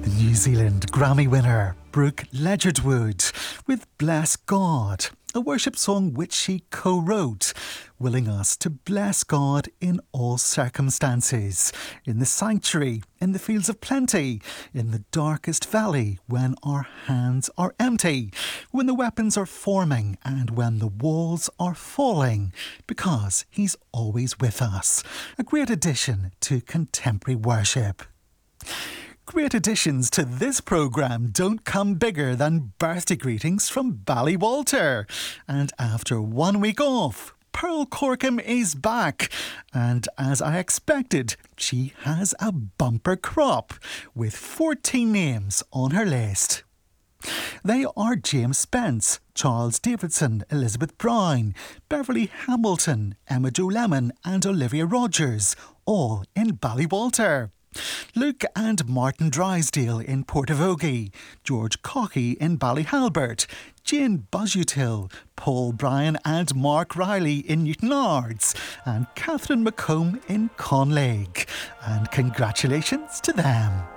New Zealand Grammy winner Brooke Ligertwood with Bless God, a worship song which she co-wrote, willing us to bless God in all circumstances, in the sanctuary, in the fields of plenty, in the darkest valley, when our hands are empty, when the weapons are forming and when the walls are falling, because He's always with us. A great addition to contemporary worship. Great additions to this programme don't come bigger than birthday greetings from Ballywalter. And after 1 week off, Pearl Corkum is back. And as I expected, she has a bumper crop with 14 names on her list. They are James Spence, Charles Davidson, Elizabeth Brown, Beverly Hamilton, Emma Jo Lemon and Olivia Rogers, all in Ballywalter. Luke and Martin Drysdale in Portavogie, George Cockey in Ballyhalbert, Jane Buzzutill, Paul Bryan and Mark Riley in Newtonards, and Catherine McComb in Conlake. And congratulations to them.